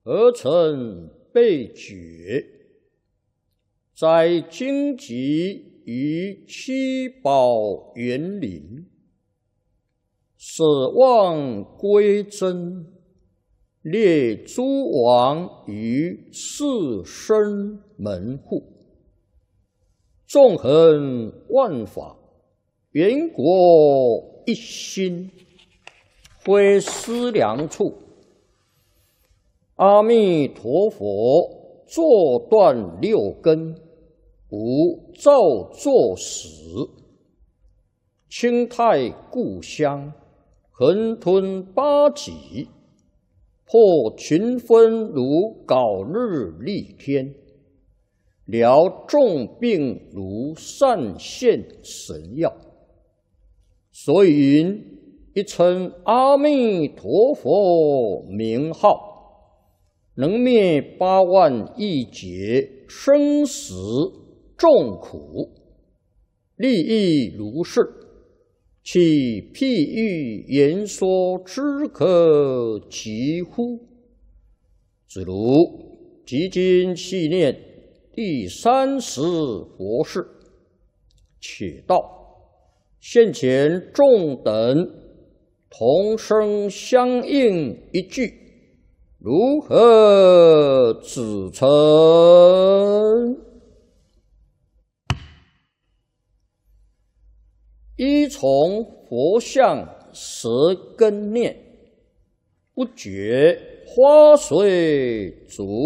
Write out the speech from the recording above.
而成被觉，在荆棘于七宝园林，舍望归真，列诸王于四生门户，纵横万法，缘国一心，非思量处。阿弥陀佛，坐断六根，无造作始，清泰故乡，恒吞八极，破群分如槁日丽天，疗众病如善现神药。所以云：一称阿弥陀佛名号，能灭八万亿劫生死众苦，利益如是，其譬喻言说之可及乎？子如即今细念第30佛事，且道现前众等同声相应一句，如何指称？依从佛像舌根念，不觉花随足。